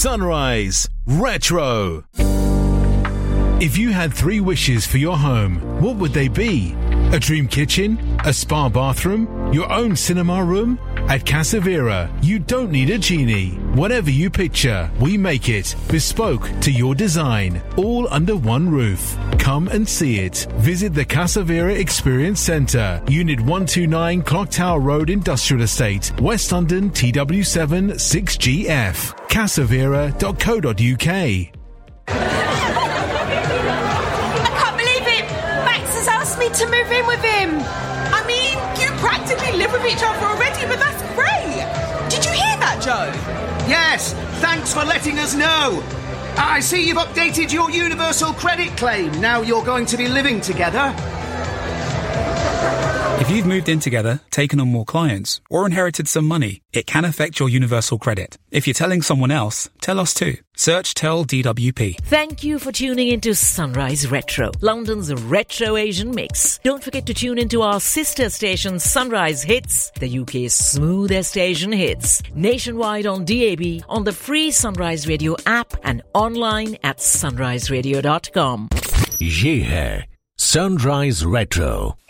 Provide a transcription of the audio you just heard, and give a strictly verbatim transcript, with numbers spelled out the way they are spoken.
Sunrise Retro. If you had three wishes for your home, what would they be? A dream kitchen? A spa bathroom? Your own cinema room? At Casa Vera, you don't need a genie. Whatever you picture, we make it bespoke to your design, all under one roof. Come and see it. Visit the Casa Vera Experience Centre, Unit one two nine Clock Tower Road, Industrial Estate, West London, T W seven six G F. casavera dot co dot uk. I can't believe it! Max has asked me to move in with him. I mean, you practically live with each other already, but that's great. Did you hear that, Joe? Yes, thanks for letting us know. I see you've updated your universal credit claim. Now you're going to be living together. If you've moved in together, taken on more clients, or inherited some money, it can affect your universal credit. If you're telling someone else, tell us too. Search Tell D W P. Thank you for tuning into Sunrise Retro, London's retro Asian mix. Don't forget to tune into our sister station Sunrise Hits, the U K's smoothest Asian hits. Nationwide on D A B, on the free Sunrise Radio app and online at sunrise radio dot com. Ye hai Sunrise Retro.